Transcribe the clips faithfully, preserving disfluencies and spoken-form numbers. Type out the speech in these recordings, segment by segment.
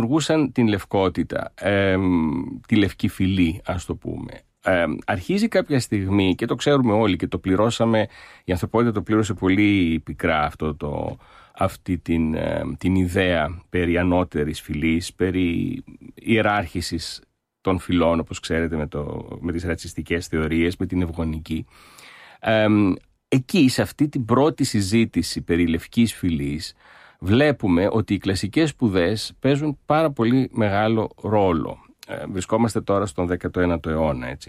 δημιουργούσαν την λευκότητα, ε, τη λευκή φυλή, ας το πούμε. Ε, αρχίζει κάποια στιγμή, και το ξέρουμε όλοι και το πληρώσαμε, η ανθρωπότητα το πλήρωσε πολύ πικρά αυτό το, αυτή την, ε, την ιδέα περί ανώτερης φυλής, περί ιεράρχησης των φυλών, όπως ξέρετε, με, το, με τις ρατσιστικές θεωρίες, με την ευγονική. Ε, εκεί, σε αυτή την πρώτη συζήτηση περί λευκής φυλής, βλέπουμε ότι οι κλασικές σπουδές παίζουν πάρα πολύ μεγάλο ρόλο. Ε, βρισκόμαστε τώρα στον δέκατο ένατο αιώνα, έτσι.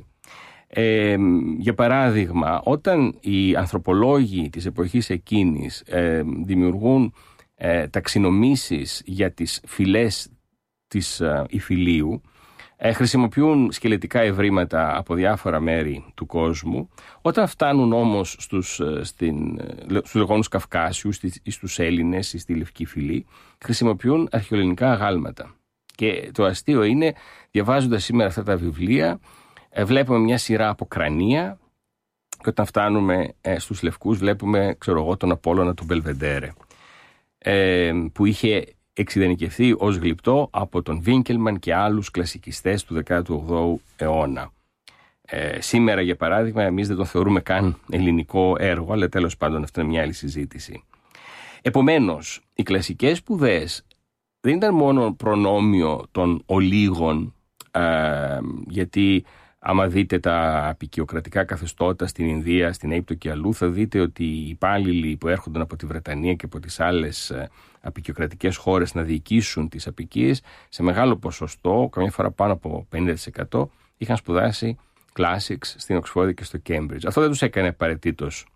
Ε, για παράδειγμα, όταν οι ανθρωπολόγοι της εποχής εκείνης ε, δημιουργούν ε, ταξινομήσεις για τις φυλές της ε, υφηλίου, ε, χρησιμοποιούν σκελετικά ευρήματα από διάφορα μέρη του κόσμου. Όταν φτάνουν όμως στους, στην, στους λεγόμενους Καυκάσιους ή στους Έλληνες ή στη Λευκή Φυλή, χρησιμοποιούν αρχαιοελληνικά αγάλματα. Και το αστείο είναι, διαβάζοντας σήμερα αυτά τα βιβλία, ε, βλέπουμε μια σειρά από κρανία, και όταν φτάνουμε ε, στους Λευκούς βλέπουμε, ξέρω εγώ, τον Απόλλωνα του Μπελβεντέρε, ε, που είχε εξειδανικευθεί ως γλυπτό από τον Βίνκελμαν και άλλους κλασικιστές του δέκατου όγδοου αιώνα. Ε, σήμερα, για παράδειγμα, εμείς δεν τον θεωρούμε καν ελληνικό έργο, αλλά τέλος πάντων αυτό είναι μια άλλη συζήτηση. Επομένως, οι κλασικές σπουδές δεν ήταν μόνο προνόμιο των ολίγων, ε, γιατί άμα δείτε τα απικιοκρατικά καθεστώτα στην Ινδία, στην Αίγυπτο και αλλού, θα δείτε ότι οι υπάλληλοι που έρχονταν από τη Βρετανία και από τις άλλες απικιοκρατικές χώρες να διοικήσουν τις απικίες, σε μεγάλο ποσοστό, καμιά φορά πάνω από πενήντα τοις εκατό, είχαν σπουδάσει classics στην Οξφόρδη και στο Cambridge. Αυτό δεν τους έκανε απαραίτητος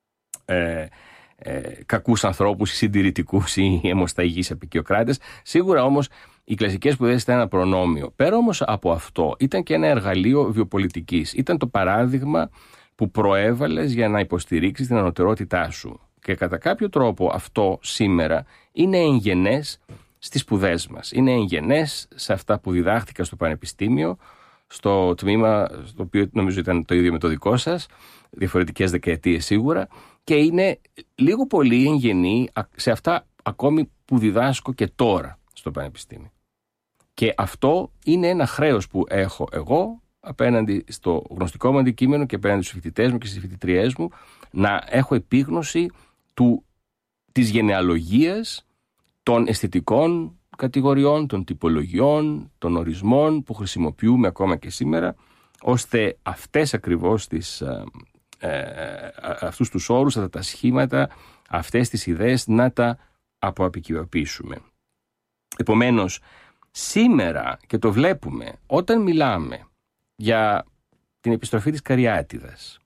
ε, ε, κακούς ανθρώπους ή συντηρητικούς ή αιμοσταγείς απικιοκράτες. Σίγουρα όμως οι κλασικές σπουδές ήταν ένα προνόμιο. Πέρα όμως από αυτό, ήταν και ένα εργαλείο βιοπολιτικής. Ήταν το παράδειγμα που προέβαλες για να υποστηρίξεις την ανωτερότητά σου. Και κατά κάποιο τρόπο αυτό σήμερα είναι εγγενές στις σπουδές μας. Είναι εγγενές σε αυτά που διδάχτηκα στο πανεπιστήμιο, στο τμήμα, το οποίο νομίζω ήταν το ίδιο με το δικό σας, διαφορετικές δεκαετίες σίγουρα, και είναι λίγο πολύ εγγενή σε αυτά ακόμη που διδάσκω και τώρα στο πανεπιστήμιο. Και αυτό είναι ένα χρέος που έχω εγώ απέναντι στο γνωστικό μου αντικείμενο και απέναντι στους φοιτητές μου και στις φοιτητριές μου, να έχω επίγνωση του, της γενεαλογίας των αισθητικών κατηγοριών, των τυπολογιών, των ορισμών που χρησιμοποιούμε ακόμα και σήμερα, ώστε αυτές ακριβώς τις, ε, ε, αυτούς τους όρους, αυτά τα σχήματα, αυτές τις ιδέες να τα αποαπικιοποιήσουμε. Επομένως, σήμερα, και το βλέπουμε, όταν μιλάμε για την επιστροφή της Καριάτιδας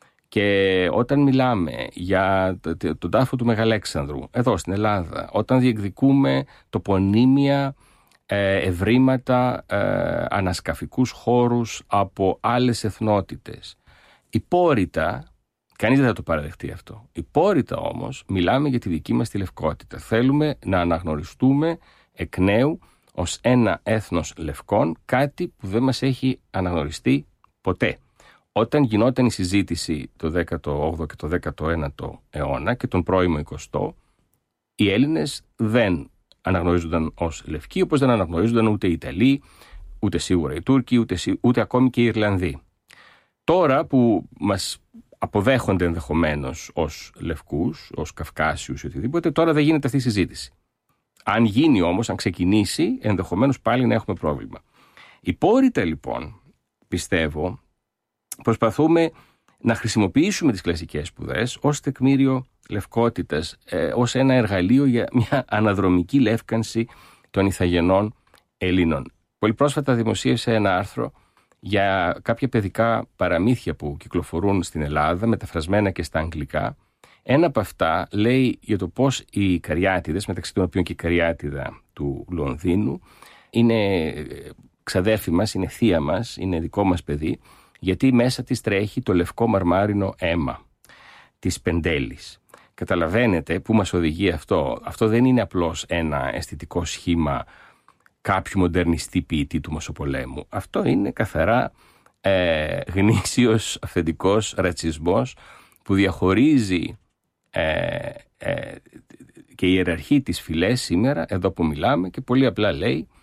και όταν μιλάμε για τον τάφο του Μεγαλέξανδρου εδώ στην Ελλάδα, όταν διεκδικούμε τοπονύμια, ευρήματα, ανασκαφικούς χώρους από άλλες εθνότητες, υπόρρητα, κανείς δεν θα το παραδεχτεί αυτό, υπόρρητα όμως μιλάμε για τη δική μας τη λευκότητα. Θέλουμε να αναγνωριστούμε εκ νέου ως ένα έθνος λευκών, κάτι που δεν μας έχει αναγνωριστεί ποτέ. Όταν γινόταν η συζήτηση το δέκατο όγδοο και το δέκατο ένατο αιώνα και τον πρώιμο εικοστό, οι Έλληνες δεν αναγνωρίζονταν ως λευκοί, όπως δεν αναγνωρίζονταν ούτε οι Ιταλοί, ούτε σίγουρα οι Τούρκοι, ούτε, ούτε ακόμη και οι Ιρλανδοί. Τώρα που μας αποδέχονται ενδεχομένως ως λευκούς, ως Καυκάσιους ή οτιδήποτε, τώρα δεν γίνεται αυτή η συζήτηση. Αν γίνει όμως, αν ξεκινήσει, ενδεχομένως πάλι να έχουμε πρόβλημα. Υπόρρητα λοιπόν, πιστεύω, προσπαθούμε να χρησιμοποιήσουμε τις κλασικές σπουδές ως τεκμήριο λευκότητας, ε, ως ένα εργαλείο για μια αναδρομική λεύκανση των ηθαγενών Ελλήνων. Πολύ πρόσφατα δημοσίευσε ένα άρθρο για κάποια παιδικά παραμύθια που κυκλοφορούν στην Ελλάδα, μεταφρασμένα και στα αγγλικά. Ένα από αυτά λέει για το πώς οι Καριάτιδες, μεταξύ των οποίων και η Καριάτιδα του Λονδίνου, είναι ξαδέρφη μας, είναι θεία μας, είναι δικό μας παιδί, γιατί μέσα της τρέχει το λευκό μαρμάρινο αίμα της Πεντέλης. Καταλαβαίνετε πού μας οδηγεί αυτό. Αυτό δεν είναι απλώς ένα αισθητικό σχήμα κάποιου μοντερνιστή ποιητή του Μεσοπολέμου. Αυτό είναι καθαρά ε, γνήσιος αυθεντικός ρατσισμός που διαχωρίζει ε, ε, και ιεραρχεί τις φυλές σήμερα, εδώ που μιλάμε, και πολύ απλά λέει